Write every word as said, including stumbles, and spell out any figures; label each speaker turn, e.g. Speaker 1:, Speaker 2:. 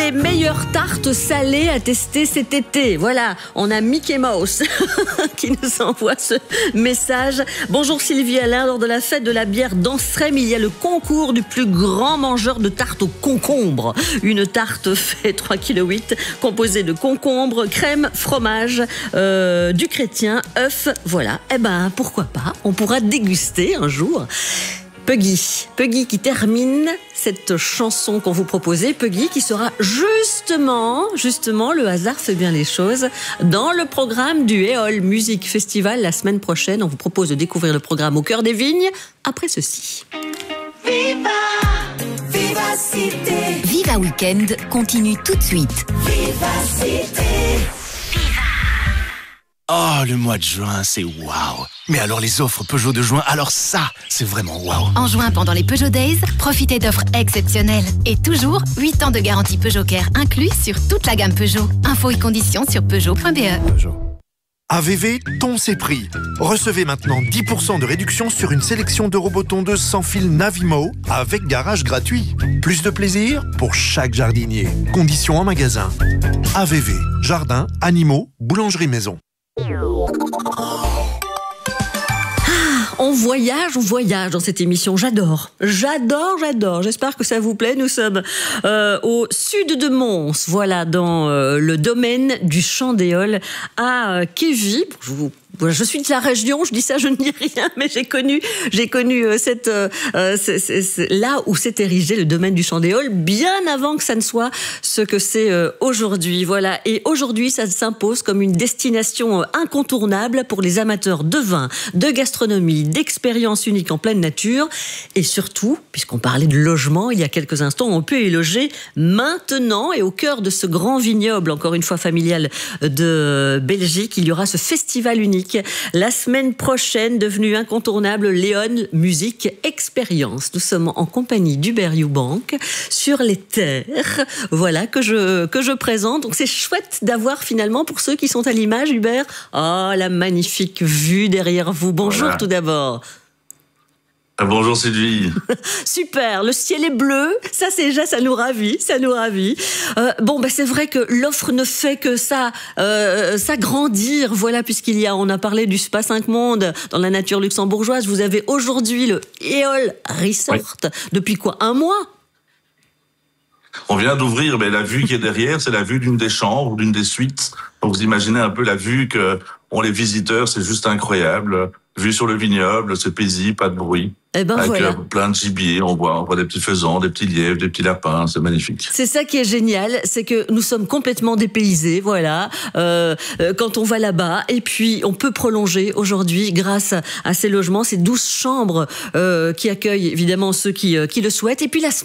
Speaker 1: les meilleures tartes salées à tester cet été. Voilà, on a Mickey Mouse qui nous envoie ce message. Bonjour Sylvie Alain, lors de la fête de la bière d'Anstrem, il y a le concours du plus grand mangeur de tartes au concombre. Une tarte fait trois virgule huit kilos, composée de concombre, crème, fromage, euh, du chrétien, œufs, voilà. Eh ben, pourquoi pas, on pourra déguster un jour. Puggy, Puggy qui termine cette chanson qu'on vous proposait, Puggy qui sera justement, justement, le hasard fait bien les choses, dans le programme du Éole Music Festival la semaine prochaine. On vous propose de découvrir le programme au cœur des vignes, après ceci.
Speaker 2: Viva, Vivacité.
Speaker 3: Viva Weekend continue tout de suite.
Speaker 2: Vivacité.
Speaker 4: Oh, le mois de juin, c'est waouh. Mais alors les offres Peugeot de juin, alors ça, c'est vraiment waouh.
Speaker 3: En juin, pendant les Peugeot Days, profitez d'offres exceptionnelles. Et toujours, huit ans de garantie Peugeot Care inclus sur toute la gamme Peugeot. Infos et conditions sur peugeot point b e.
Speaker 4: Peugeot.
Speaker 5: A V V, ton c'est prix. Recevez maintenant dix pour cent de réduction sur une sélection de robots tondeuses sans fil Navimo avec garage gratuit. Plus de plaisir pour chaque jardinier. Conditions en magasin. A V V, jardin, animaux, boulangerie maison.
Speaker 1: On voyage, on voyage dans cette émission. J'adore, j'adore, j'adore. J'espère que ça vous plaît. Nous sommes euh, au sud de Mons, voilà, dans euh, le domaine du Champ d'Éole à euh, Kévy. Je vous Je suis de la région, je dis ça, je ne dis rien, mais j'ai connu, j'ai connu euh, cette, euh, c'est, c'est, c'est, là où s'est érigé le domaine du Champ d'Éole, bien avant que ça ne soit ce que c'est euh, aujourd'hui. Voilà. Et aujourd'hui, ça s'impose comme une destination incontournable pour les amateurs de vin, de gastronomie, d'expériences uniques en pleine nature. Et surtout, puisqu'on parlait de logement il y a quelques instants, on peut y loger maintenant. Et au cœur de ce grand vignoble, encore une fois familial de Belgique, il y aura ce festival unique la semaine prochaine, devenu incontournable, Léon Music Experience. Nous sommes en compagnie d'Hubert Eubank sur les terres, voilà, que je, que je présente. Donc c'est chouette d'avoir finalement, pour ceux qui sont à l'image, Hubert, oh, la magnifique vue derrière vous. Bonjour voilà. Tout d'abord.
Speaker 6: Bonjour Sylvie.
Speaker 1: Super, le ciel est bleu, ça c'est déjà, ça nous ravit, ça nous ravit. Euh, bon, bah c'est vrai que l'offre ne fait que ça, euh, s'agrandir, voilà, puisqu'il y a, on a parlé du Spa cinq Mondes dans la nature luxembourgeoise. Vous avez aujourd'hui le Éole Resort. Oui. Depuis quoi, un mois?
Speaker 6: On vient d'ouvrir, mais la vue qui est derrière, c'est la vue d'une des chambres, d'une des suites. Donc vous imaginez un peu la vue que ont les visiteurs, c'est juste incroyable. Vue sur le vignoble, c'est paisible, pas de bruit.
Speaker 1: Eh ben
Speaker 6: avec
Speaker 1: voilà.
Speaker 6: plein de gibier, on voit, on voit des petits faisans, des petits lièvres, des petits lapins, c'est magnifique.
Speaker 1: C'est ça qui est génial, c'est que nous sommes complètement dépaysés, voilà, euh, quand on va là-bas. Et puis, on peut prolonger aujourd'hui, grâce à ces logements, ces douze chambres euh, qui accueillent évidemment ceux qui, qui le souhaitent. Et puis, la